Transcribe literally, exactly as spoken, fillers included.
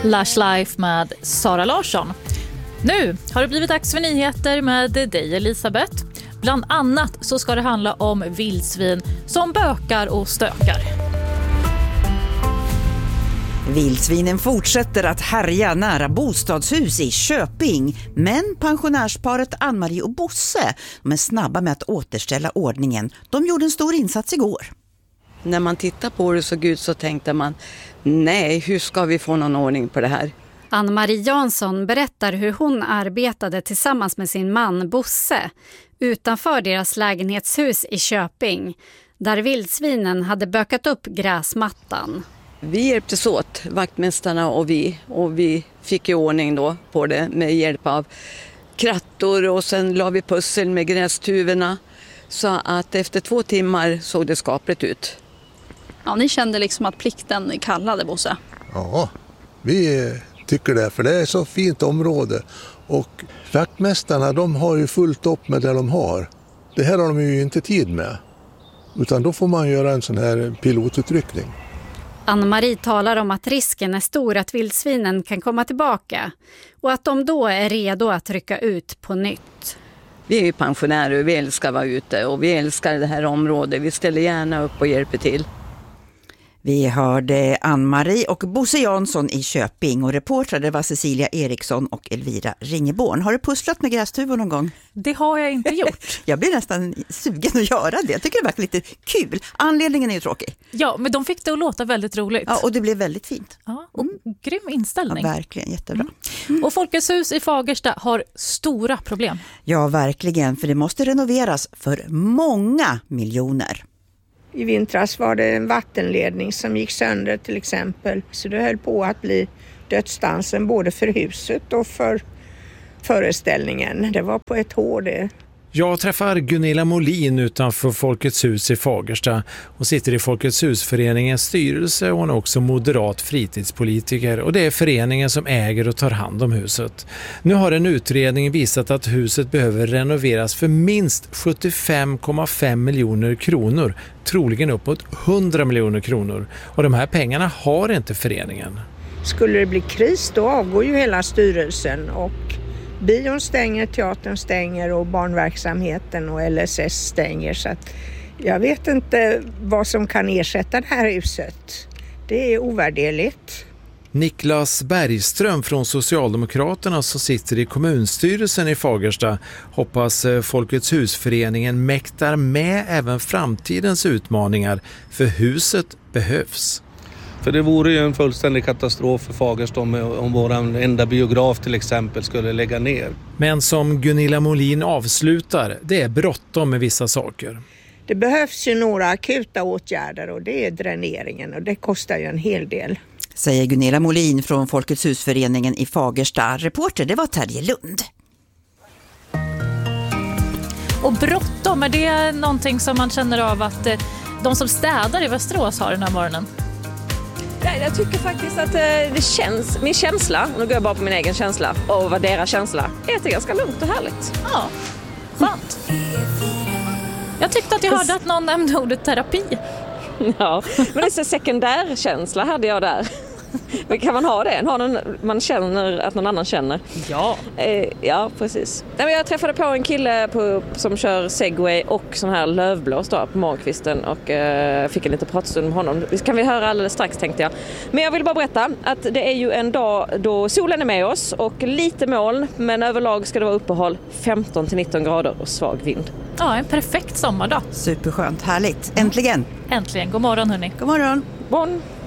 Lush Life med Sara Larsson. Nu har det blivit dags för nyheter med dig, Elisabeth. Bland annat så ska det handla om vildsvin som bökar och stökar. Vildsvinen fortsätter att härja nära bostadshus i Köping. Men pensionärsparet Ann-Marie och Bosse, de är snabba med att återställa ordningen. De gjorde en stor insats igår. När man tittar på det så gud så tänkte man, nej, hur ska vi få någon ordning på det här? Ann-Marie Jansson berättar hur hon arbetade tillsammans med sin man Bosse utanför deras lägenhetshus i Köping, där vildsvinen hade bökat upp gräsmattan. Vi hjälptes åt, vaktmästarna och vi, och vi fick i ordning då på det med hjälp av krattor och sen la vi pussel med grästuvorna. Så att efter två timmar såg det skapligt ut. Ja, ni kände liksom att plikten kallade, Bosse? Ja, vi tycker det, för det är så fint område. Och vaktmästarna, de har ju fullt upp med det de har. Det här har de ju inte tid med. Utan då får man göra en sån här pilotutryckning. Ann-Marie talar om att risken är stor att vildsvinen kan komma tillbaka och att de då är redo att rycka ut på nytt. Vi är ju pensionärer och vi älskar att vara ute och vi älskar det här området. Vi ställer gärna upp och hjälper till. Vi hörde Ann-Marie och Bosse Jansson i Köping och reportrade var Cecilia Eriksson och Elvira Ringeborn. Har du pusslat med grästuvor någon gång? Det har jag inte gjort. Jag blir nästan sugen att göra det. Jag tycker det verkar lite kul. Anledningen är ju tråkig. Ja, men de fick det att låta väldigt roligt. Ja, och det blev väldigt fint. Ja, och mm. grym inställning. Ja, verkligen, jättebra. Mm. Och Folkets hus i Fagersta har stora problem. Ja, verkligen, för det måste renoveras för många miljoner. I vintras var det en vattenledning som gick sönder till exempel. Så det höll på att bli dödsdansen både för huset och för föreställningen. Det var på ett hår det. Jag träffar Gunilla Molin utanför Folkets hus i Fagersta och sitter i Folkets husföreningens styrelse och hon är också moderat fritidspolitiker och det är föreningen som äger och tar hand om huset. Nu har en utredning visat att huset behöver renoveras för minst sjuttiofem komma fem miljoner kronor, troligen uppåt hundra miljoner kronor och de här pengarna har inte föreningen. Skulle det bli kris då avgår ju hela styrelsen och bion stänger, teatern stänger och barnverksamheten och L S S stänger. Så att jag vet inte vad som kan ersätta det här huset. Det är ovärderligt. Niklas Bergström från Socialdemokraterna som sitter i kommunstyrelsen i Fagersta hoppas Folkets husföreningen mäktar med även framtidens utmaningar för huset behövs. För det vore ju en fullständig katastrof för Fagersta om, om vår enda biograf till exempel skulle lägga ner. Men som Gunilla Molin avslutar, det är bråttom med vissa saker. Det behövs ju några akuta åtgärder och det är dräneringen och det kostar ju en hel del. Säger Gunilla Molin från Folkets husföreningen i Fagersta. Reporter, det var Terje Lund. Och bråttom, är det någonting som man känner av att de som städar i Västerås har den här morgonen? Jag tycker faktiskt att det känns, min känsla, nu går jag bara på min egen känsla och vad deras känsla är, att det är ganska lugnt och härligt. Ja, skönt. Jag tyckte att jag hörde att någon nämnde ordet terapi. Ja, men det är så sekundär känsla hade jag där. Men kan man ha det? Har någon, man känner att någon annan känner? Ja. Eh, ja, precis. Nej, men jag träffade på en kille på, som kör segway och sån här lövblås då, på morgonkvisten och eh, fick en liten pratstund med honom. Det kan vi höra alldeles strax, tänkte jag. Men jag vill bara berätta att det är ju en dag då solen är med oss och lite moln, men överlag ska det vara uppehåll femton till nitton grader och svag vind. Ja, en perfekt sommardag. Superskönt, härligt. Äntligen. Äntligen. God morgon, hörni. God morgon. God morgon.